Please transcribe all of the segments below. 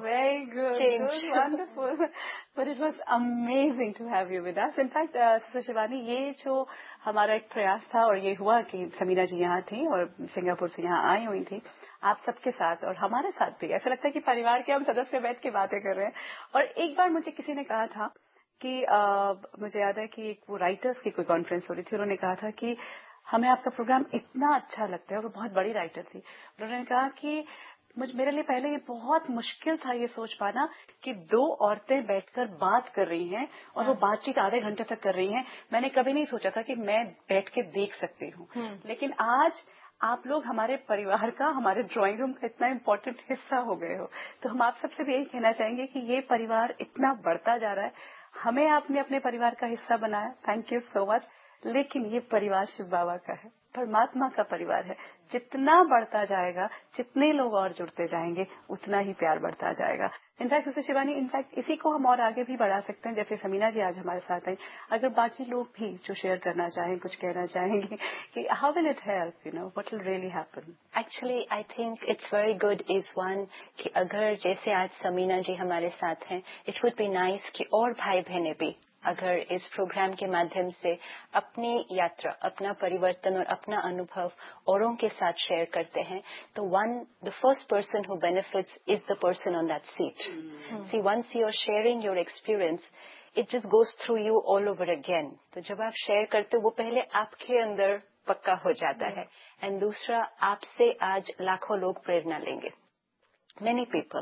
very good. change. It was wonderful. But it was amazing to have you with us. In fact, Sister Shivani, ये जो हमारा एक प्रयास था और ये हुआ कि समीना जी यहाँ थी और सिंगापुर से यहाँ आई हुई थी, आप सबके साथ और हमारे साथ भी ऐसा लगता है कि परिवार के हम सदस्य बैठ के बातें कर रहे हैं. और एक बार मुझे किसी ने कहा था कि मुझे याद है कि वो राइटर्स की कोई कॉन्फ्रेंस हो रही थी, उन्होंने कहा था कि हमें आपका प्रोग्राम इतना अच्छा लगता है, और वो बहुत बड़ी राइटर थी. उन्होंने कहा कि मेरे लिए पहले ये बहुत मुश्किल था ये सोच पाना कि दो औरतें बैठकर बात कर रही हैं और वो बातचीत आधे घंटे तक कर रही हैं. मैंने कभी नहीं सोचा था कि मैं बैठ के देख सकती हूँ. लेकिन आज आप लोग हमारे परिवार का, हमारे ड्राइंग रूम का इतना इम्पोर्टेंट हिस्सा हो गए हो. तो हम आप सबसे भी यही कहना चाहेंगे कि ये परिवार इतना बढ़ता जा रहा है. हमें आपने अपने परिवार का हिस्सा बनाया, थैंक यू सो मच. लेकिन ये परिवार शिव बाबा का है, परमात्मा का परिवार है. जितना बढ़ता जाएगा, जितने लोग और जुड़ते जाएंगे, उतना ही प्यार बढ़ता जाएगा. इनफैक्ट सिस्टर शिवानी, इनफैक्ट इसी को हम और आगे भी बढ़ा सकते हैं. जैसे समीना जी आज हमारे साथ हैं, अगर बाकी लोग भी जो शेयर करना चाहें, कुछ कहना चाहेंगे कि how will it help, what will really happen. Actually I think it's very good is one कि अगर जैसे आज समीना जी हमारे साथ हैं, इट वुड बी नाइस कि और भाई बहनें भी अगर इस प्रोग्राम के माध्यम से अपनी यात्रा, अपना परिवर्तन और अपना अनुभव औरों के साथ शेयर करते हैं, तो the first person who benefits is the person on that seat. See once you are sharing your experience, it just goes through you all over again. तो जब आप शेयर करते हो वो पहले आपके अंदर पक्का हो जाता है. एंड दूसरा, आपसे आज लाखों लोग प्रेरणा लेंगे. Many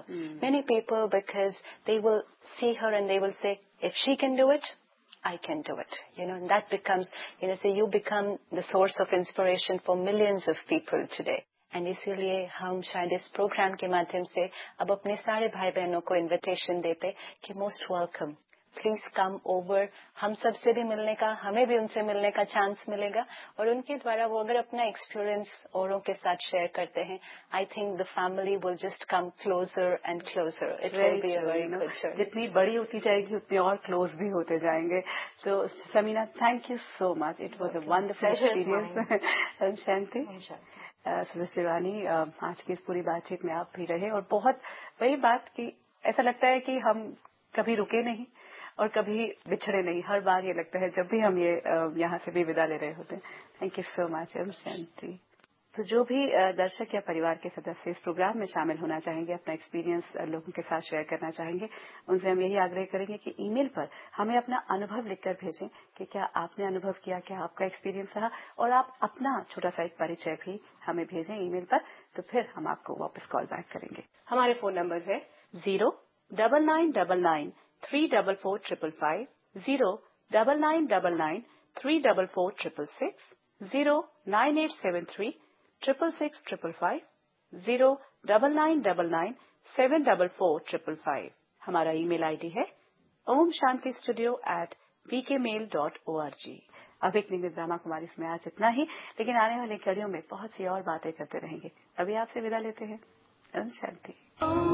people, because they will see her and they will say, if she can do it, I can do it. And that becomes, so you become the source of inspiration for millions of people today. And इसीलिए हम शायद इस programme के माध्यम से अब अपने सारे भाई बहनों को इनविटेशन देते कि most welcome, please come over. हम सबसे भी मिलने का, हमें भी उनसे मिलने का चांस मिलेगा. और उनके द्वारा वो अगर अपना एक्सपीरियंस औरों के साथ शेयर करते हैं, I think the family will just come closer and closer. It will be a very good journey. जितनी बड़ी होती जाएगी उतने और क्लोज भी होते जाएंगे. तो Samina, thank you so much. It was a wonderful experience. Shanti, sister Shivani, आज की इस पूरी बातचीत में आप भी रहे और बहुत वही बात कि ऐसा लगता है कि हम कभी रुके नहीं और कभी बिछड़े नहीं. हर बार ये लगता है जब भी हम ये यहाँ से भी विदा ले रहे होते हैं. Thank you so much. शांति. तो जो भी दर्शक या परिवार के सदस्य इस प्रोग्राम में शामिल होना चाहेंगे, अपना एक्सपीरियंस लोगों के साथ शेयर करना चाहेंगे, उनसे हम यही आग्रह करेंगे कि ईमेल पर हमें अपना अनुभव लिखकर भेजें कि क्या आपने अनुभव किया, क्या आपका एक्सपीरियंस रहा, और आप अपना छोटा सा एक परिचय भी हमें भेजें ईमेल पर. तो फिर हम आपको वापस कॉल बैक करेंगे. हमारे फोन नंबर है 09999344555, 099993446, 09873 66655, 09999744555. हमारा ईमेल आईडी है omshantistudio@vkmail.org. अब एक निमित ब्रह्मा कुमारी इसमें आज इतना ही, लेकिन आने वाली कड़ियों में बहुत सी और बातें करते रहेंगे. अभी आपसे विदा लेते हैं. ओम शांति.